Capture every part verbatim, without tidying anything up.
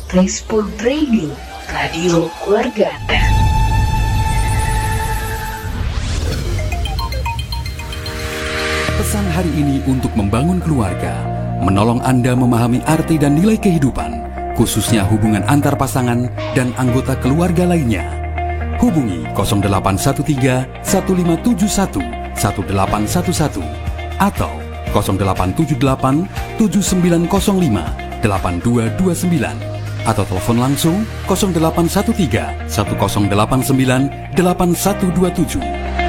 Respon Radio, radio keluarga Anda. Pesan hari ini untuk membangun keluarga, menolong Anda memahami arti dan nilai kehidupan, khususnya hubungan antar pasangan dan anggota keluarga lainnya. Hubungi nol delapan satu tiga, satu lima tujuh satu, satu delapan satu satu atau nol delapan tujuh delapan, tujuh sembilan nol lima, delapan dua dua sembilan atau telepon langsung nol delapan satu tiga, satu nol delapan sembilan, delapan satu dua tujuh.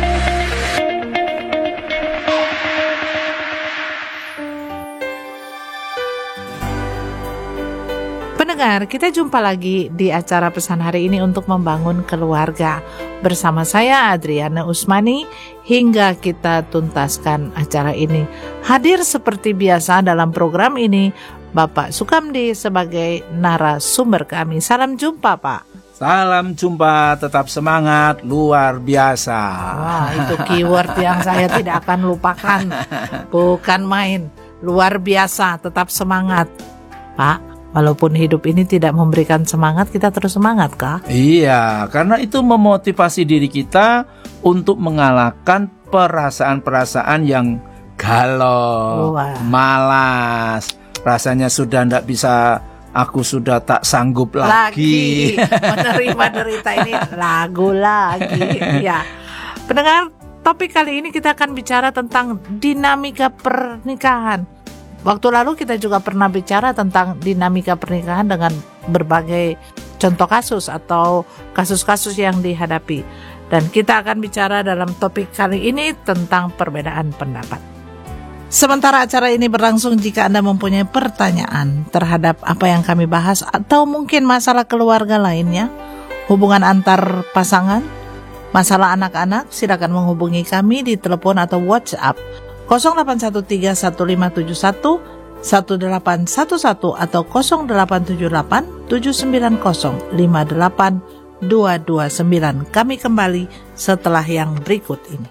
Pendengar, kita jumpa lagi di acara pesan hari ini untuk membangun keluarga. Bersama saya Adriana Usmani hingga kita tuntaskan acara ini. Hadir seperti biasa dalam program ini Bapak Sukamdi sebagai narasumber kami. Salam jumpa, Pak. Salam jumpa, tetap semangat, luar biasa. Wah, itu keyword yang saya tidak akan lupakan. Bukan main, luar biasa, tetap semangat. Pak, walaupun hidup ini tidak memberikan semangat, kita terus semangat, kah? Iya, karena itu memotivasi diri kita untuk mengalahkan perasaan-perasaan yang galau, Wah. malas. Rasanya sudah tidak bisa, aku sudah tak sanggup lagi. Lagi menerima derita ini lagu lagi. Ya, pendengar, topik kali ini kita akan bicara tentang dinamika pernikahan. Waktu lalu kita juga pernah bicara tentang dinamika pernikahan dengan berbagai contoh kasus atau kasus-kasus yang dihadapi. Dan kita akan bicara dalam topik kali ini tentang perbedaan pendapat. Sementara acara ini berlangsung, jika Anda mempunyai pertanyaan terhadap apa yang kami bahas atau mungkin masalah keluarga lainnya, hubungan antar pasangan, masalah anak-anak, silakan menghubungi kami di telepon atau WhatsApp nol delapan satu tiga, satu lima tujuh satu, satu delapan satu satu atau nol delapan tujuh delapan, tujuh sembilan nol, lima delapan dua dua sembilan. Kami kembali setelah yang berikut ini.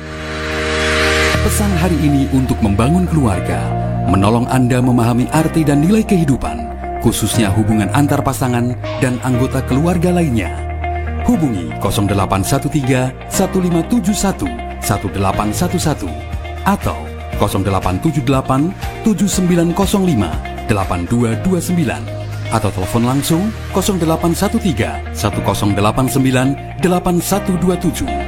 Pesan hari ini untuk membangun keluarga, menolong Anda memahami arti dan nilai kehidupan, khususnya hubungan antar pasangan dan anggota keluarga lainnya. Hubungi nol delapan satu tiga, satu lima tujuh satu, satu delapan satu satu atau nol delapan tujuh delapan, tujuh sembilan nol lima, delapan dua dua sembilan atau telepon langsung nol delapan satu tiga, satu nol delapan sembilan, delapan satu dua tujuh.